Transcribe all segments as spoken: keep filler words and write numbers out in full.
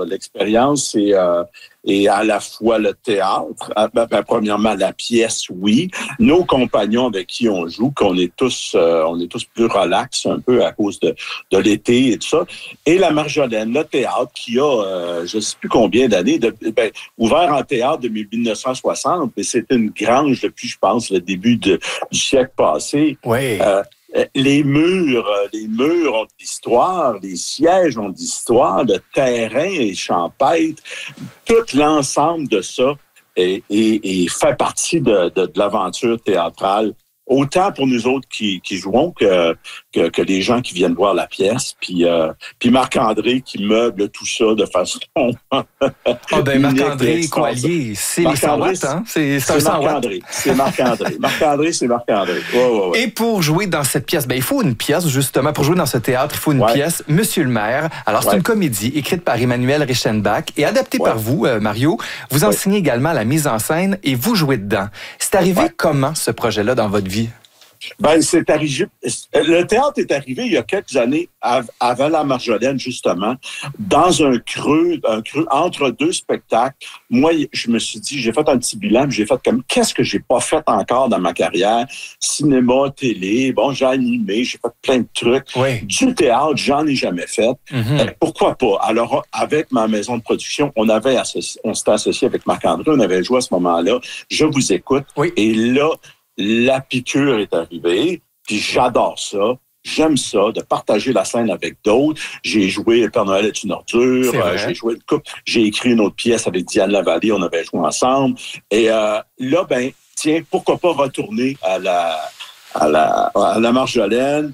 L'expérience, c'est euh, et à la fois le théâtre, ben, ben, premièrement la pièce, oui. Nos compagnons avec qui on joue, qu'on est tous, euh, on est tous plus relax un peu à cause de, de l'été et tout ça. Et la Marjolaine, le théâtre qui a, euh, je ne sais plus combien d'années, de, ben, ouvert en théâtre depuis dix-neuf cent soixante, mais c'est une grange depuis, je pense, le début de, du siècle passé. Oui. Euh, Les murs, les murs ont de l'histoire, les sièges ont de l'histoire, le terrain est champêtre, tout l'ensemble de ça est, est, est fait partie de, de, de l'aventure théâtrale. Autant pour nous autres qui, qui jouons que, que, que les gens qui viennent voir la pièce. Puis, euh, puis Marc-André qui meuble tout ça de façon... Ah oh ben Marc-André Coallier, c'est les cent watts, hein? C'est, c'est, c'est Marc-André. C'est Marc-André. Marc-André, c'est Marc-André. Ouais, ouais, ouais. Et pour jouer dans cette pièce, ben il faut une pièce, justement. Pour jouer dans ce théâtre, il faut une ouais. pièce. Monsieur le maire. Alors, c'est ouais. une comédie écrite par Emmanuel Reichenbach et adaptée ouais. par vous, euh, Mario. Vous enseignez ouais. également la mise en scène et vous jouez dedans. C'est arrivé ouais. comment, ce projet-là, dans votre vie? Ben, c'est arrivé. Le théâtre est arrivé il y a quelques années, avant la Marjolaine, justement, dans un creux, un creux entre deux spectacles. Moi, je me suis dit, j'ai fait un petit bilan, j'ai fait comme, qu'est-ce que j'ai pas fait encore dans ma carrière? Cinéma, télé, bon, j'ai animé, j'ai fait plein de trucs. Oui. Du théâtre, j'en ai jamais fait. Mm-hmm. Euh, pourquoi pas? Alors, avec ma maison de production, on avait associé, on s'était associé avec Marc-André, on avait joué à ce moment-là. Je vous écoute. Oui. Et là, la piqûre est arrivée, puis j'adore ça. J'aime ça, de partager la scène avec d'autres. J'ai joué « Le Père Noël est une ordure euh, », j'ai joué une coupe, j'ai écrit une autre pièce avec Diane Lavallée, on avait joué ensemble. Et euh, là, ben, tiens, pourquoi pas retourner à la, à la, à la Marjolaine.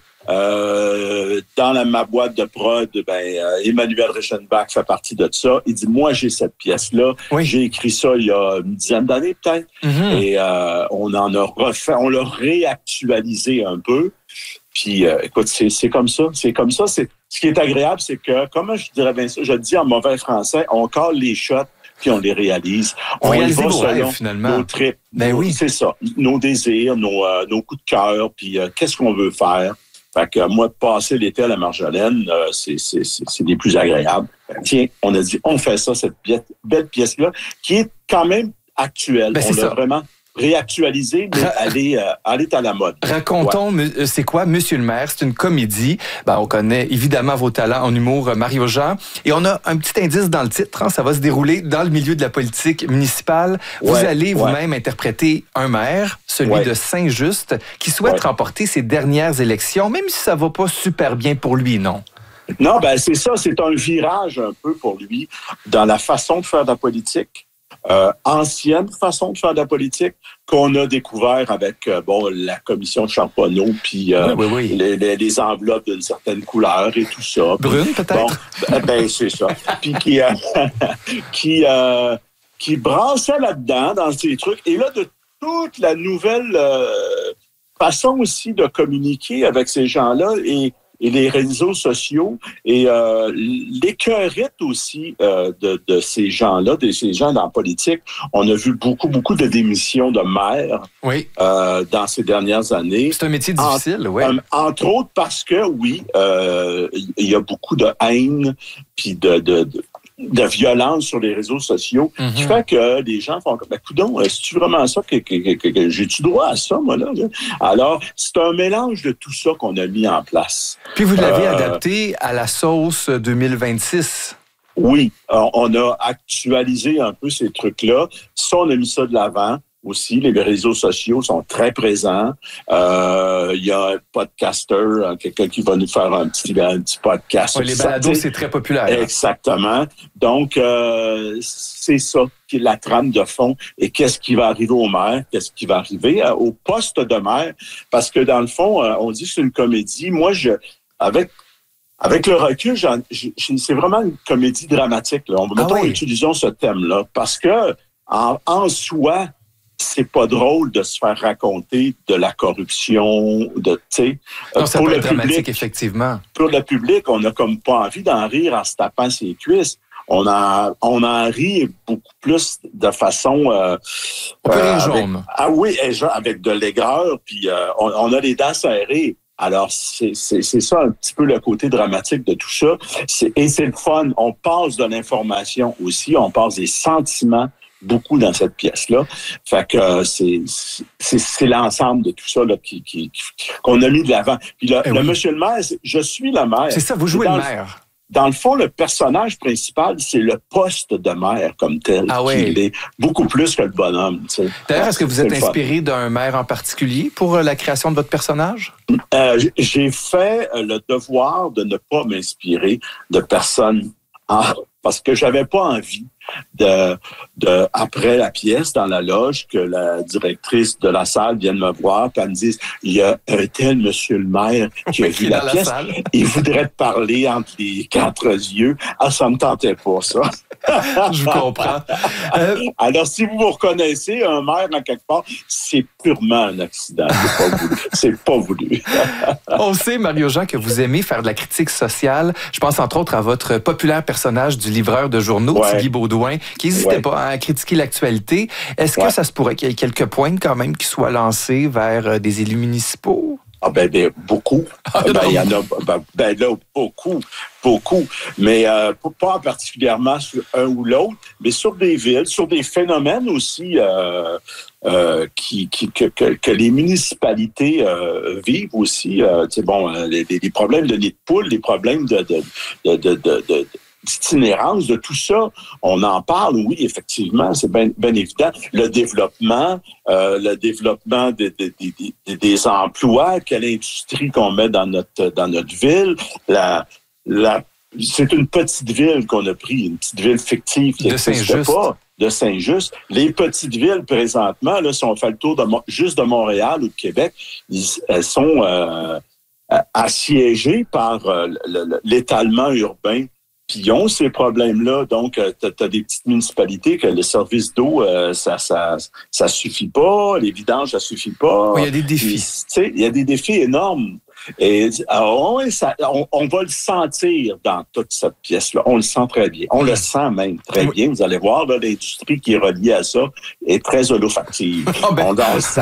Euh, dans la, ma boîte de prod, ben, euh, Emmanuel Reichenbach fait partie de ça. Il dit, moi, j'ai cette pièce-là. Oui. J'ai écrit ça il y a une dizaine d'années, peut-être. Mm-hmm. Et euh, on en a refait, on l'a réactualisé un peu. Puis, euh, écoute, c'est, c'est comme ça. C'est comme ça. C'est, ce qui est agréable, c'est que, comment je dirais bien ça, je le dis en mauvais français, on colle les shots puis on les réalise. On, on réalise vos rêves, finalement. Nos trips. Ben nos, oui. C'est ça. Nos désirs, nos, euh, nos coups de cœur, puis euh, qu'est-ce qu'on veut faire. Fait que moi, de passer l'été à la Marjolaine, euh, c'est, c'est, c'est, c'est des plus agréables. Tiens, on a dit, on fait ça, cette belle, belle pièce-là, qui est quand même actuelle. Ben, on l'a ça. vraiment réactualisée, mais Ra- elle, est, euh, elle est à la mode. Racontons, ouais. c'est quoi Monsieur le maire? C'est une comédie. Ben, on connaît évidemment vos talents en humour, Mario Jean. Et on a un petit indice dans le titre. Hein, ça va se dérouler dans le milieu de la politique municipale. Vous ouais, allez ouais. vous-même interpréter un maire, celui ouais. de Saint-Just, qui souhaite ouais. remporter ses dernières élections, même si ça va pas super bien pour lui, non? Non, ben c'est ça. C'est un virage un peu pour lui dans la façon de faire de la politique. Euh, ancienne façon de faire de la politique qu'on a découvert avec euh, bon la commission Charbonneau puis euh, oui, oui, oui. Les, les, les enveloppes d'une certaine couleur et tout ça. Brune peut-être. Bon, ben, ben c'est ça. Puis qui euh, qui euh, qui brassait là-dedans dans ces trucs et là de toute la nouvelle euh, façon aussi de communiquer avec ces gens-là et et les réseaux sociaux et euh, l'écœurite aussi euh, de, de ces gens-là, de ces gens dans la politique. On a vu beaucoup, beaucoup de démissions de maires oui. euh, dans ces dernières années. C'est un métier difficile, oui. Euh, entre autres parce que, oui, euh, il y a beaucoup de haine puis de... de, de de violence sur les réseaux sociaux, mm-hmm. qui fait que les gens font comme, ben, coudonc, c'est-tu vraiment ça que, que, que, que j'ai-tu droit à ça, moi, là? Alors, c'est un mélange de tout ça qu'on a mis en place. Puis vous l'avez euh, adapté à la sauce deux mille vingt-six. Oui, on a actualisé un peu ces trucs-là. Ça, on a mis ça de l'avant. Aussi, les réseaux sociaux sont très présents. Euh, il y a un podcaster, quelqu'un qui va nous faire un petit, un petit podcast. Oui, les balados, c'est très populaire. Exactement. Donc, euh, c'est ça qui est la trame de fond. Et qu'est-ce qui va arriver au maire? Qu'est-ce qui va arriver euh, au poste de maire? Parce que dans le fond, euh, on dit que c'est une comédie. Moi, je, avec Avec le recul, j'en, j'ai, c'est vraiment une comédie dramatique. Là. On, ah mettons, oui. Utilisons ce thème-là. Parce que, en, en soi, c'est pas drôle de se faire raconter de la corruption, de, tu sais. Non, ça pour peut le être dramatique, public, effectivement. Pour le public, on n'a comme pas envie d'en rire en se tapant ses cuisses. On en, on en rit beaucoup plus de façon... Euh, on peut rire euh, jaune. Ah oui, avec de l'aigreur, puis euh, on, on a les dents serrées. Alors, c'est, c'est, c'est ça un petit peu le côté dramatique de tout ça. C'est, et c'est le fun. On passe de l'information aussi, on passe des sentiments beaucoup dans cette pièce-là. Fait que euh, c'est, c'est, c'est l'ensemble de tout ça là, qui, qui, qui, qu'on a mis de l'avant. Puis le, eh oui. le monsieur le maire, je suis le maire. C'est ça, vous jouez le maire. Dans le fond, le personnage principal, c'est le poste de maire comme tel. Ah oui. Il est beaucoup plus que le bonhomme. Tu sais. D'ailleurs, est-ce que vous êtes inspiré d'un maire en particulier pour la création de votre personnage? Euh, j'ai fait le devoir de ne pas m'inspirer de personnes en... parce que j'avais pas envie de, de, après la pièce, dans la loge, que la directrice de la salle vienne me voir et elle me dise, il y a un tel monsieur le maire qui a vu la pièce, la il voudrait te parler entre les quatre yeux. Ah, ça me tentait pas, ça. Je vous comprends. Euh... Alors, si vous vous reconnaissez un maire en quelque part, c'est purement un accident. C'est pas voulu. C'est pas voulu. On sait, Mario-Jean, que vous aimez faire de la critique sociale. Je pense entre autres à votre populaire personnage du livreur de journaux, ouais. Tigui Baudouin, qui n'hésitait ouais. pas à critiquer l'actualité. Est-ce ouais. que ça se pourrait qu'il y ait quelques pointes quand même qui soient lancées vers des élus municipaux? Ah ben, ben beaucoup. Ah, ben, il y en a ben, ben là, beaucoup, beaucoup. Mais euh, pas particulièrement sur un ou l'autre, mais sur des villes, sur des phénomènes aussi euh, euh, qui, qui que, que, que les municipalités euh, vivent aussi. Euh, bon, les, les problèmes de nid de poule, les problèmes de, de, de, de, de, de d'itinérance, de tout ça, on en parle, oui, effectivement, c'est bien, bien évident. Le développement, euh, le développement des, des, des, des emplois, quelle industrie qu'on met dans notre dans notre ville, la, la, c'est une petite ville qu'on a pris, une petite ville fictive qui n'existe pas, de Saint-Just. Les petites villes, présentement, là, si on fait le tour de juste de Montréal ou de Québec, elles sont euh, assiégées par euh, l'étalement urbain. Puis ils ont ces problèmes-là. Donc, euh, tu as des petites municipalités que le service d'eau, euh, ça, ça ça suffit pas. Les vidanges, ça suffit pas. Oui, il y a des défis. Tu sais, il y a des défis énormes. Et alors, ça, on, on va le sentir dans toute cette pièce-là. On le sent très bien. On le sent même très oui. bien. Vous allez voir, là, l'industrie qui est reliée à ça est très olfactive. Oh ben. On le sent.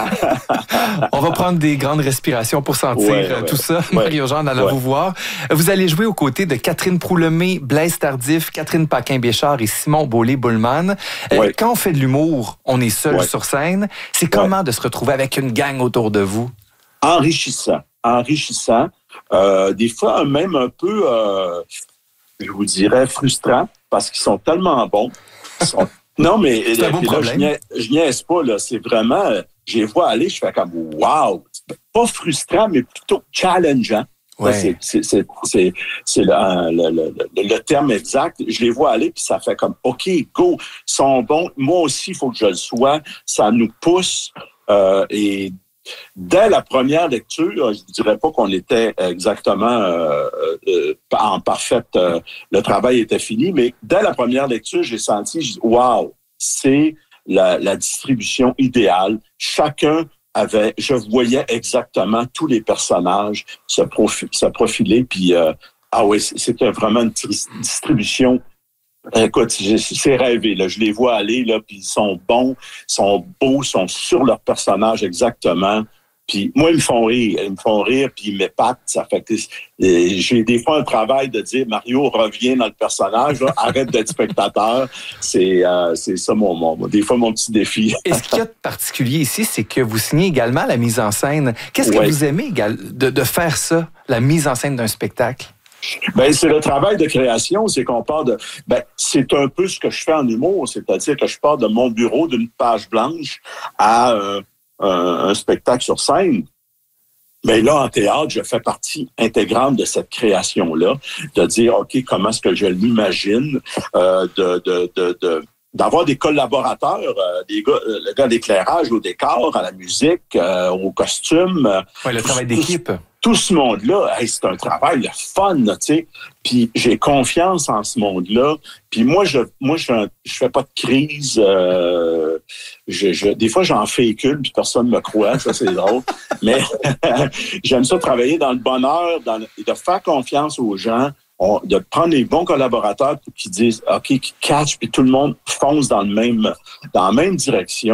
On va prendre des grandes respirations pour sentir ouais, ouais, tout ça. Ouais, Mario-Jean, en allant ouais. vous voir. Vous allez jouer aux côtés de Catherine Proulomé, Blaise Tardif, Catherine Paquin-Béchard et Simon Beaulieu-Boulman. Ouais. Quand on fait de l'humour, on est seul ouais. sur scène. C'est comment ouais. de se retrouver avec une gang autour de vous? Enrichissant. enrichissant, euh, des fois même un peu, euh, je vous dirais, frustrant, parce qu'ils sont tellement bons. Ils sont... Non, mais c'est un bon là, problème. je, niaise, je niaise pas, là, c'est vraiment, je les vois aller, je fais comme « wow ». Pas frustrant, mais plutôt challengeant. Ouais. C'est, c'est, c'est, c'est, c'est le, le, le, le terme exact. Je les vois aller, puis ça fait comme « OK, go, ils sont bons. Moi aussi, il faut que je le sois. » Ça nous pousse euh, et dès la première lecture, je ne dirais pas qu'on était exactement euh, euh, en parfaite... Euh, le travail était fini, mais dès la première lecture, j'ai senti, je dis, wow, c'est la, la distribution idéale. Chacun avait... Je voyais exactement tous les personnages se, profi- se profiler, puis euh, ah oui, c'était vraiment une distribution. Écoute, c'est rêvé, là. Je les vois aller, là, puis ils sont bons, ils sont beaux, ils sont sur leur personnage exactement. Puis moi, ils me font rire, ils me font rire, puis ils m'épatent. Ça fait que j'ai des fois un travail de dire, Mario, reviens dans le personnage, là, arrête d'être spectateur. C'est, euh, c'est ça, mon, mon, des fois, mon petit défi. Et ce qu'il y a de particulier ici, c'est que vous signez également la mise en scène. Qu'est-ce que ouais. vous aimez de, de faire ça, la mise en scène d'un spectacle? Ben c'est le travail de création, c'est qu'on part de... Ben c'est un peu ce que je fais en humour, c'est-à-dire que je pars de mon bureau d'une page blanche à euh, un, un spectacle sur scène. Mais là, en théâtre, je fais partie intégrante de cette création-là, de dire, OK, comment est-ce que je l'imagine, euh, de, de, de, de, d'avoir des collaborateurs, euh, des gars, euh, le gars d'éclairage, au décor, à la musique, euh, au costume. Oui, le travail d'équipe. Tout ce monde-là, hey, c'est un travail le fun, tu sais. Puis j'ai confiance en ce monde-là. Puis moi, je, moi, je, je fais pas de crise. Euh, je, je, des fois, j'en fécule, puis personne me croit. Ça, c'est drôle. Mais j'aime ça travailler dans le bonheur, dans le, de faire confiance aux gens, on, de prendre les bons collaborateurs qui disent, OK, qui catchent, puis tout le monde fonce dans le même, dans la même direction.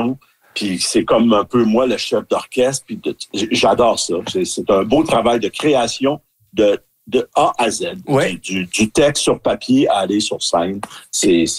Puis c'est comme un peu moi le chef d'orchestre. Puis de, j'adore ça. C'est, c'est un beau travail de création de de A à Z. Ouais. Du, du texte sur papier à aller sur scène. C'est, c'est